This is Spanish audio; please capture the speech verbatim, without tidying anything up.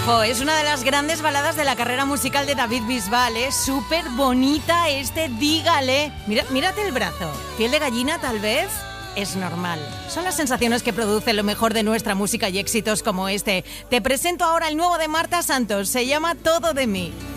Oh, es una de las grandes baladas de la carrera musical de David Bisbal, ¿eh? Súper bonita este Dígale. Mira, mírate el brazo. ¿Piel de gallina, tal vez? Es normal. Son las sensaciones que produce lo mejor de nuestra música y éxitos como este. Te presento ahora el nuevo de Marta Santos. Se llama Todo de mí.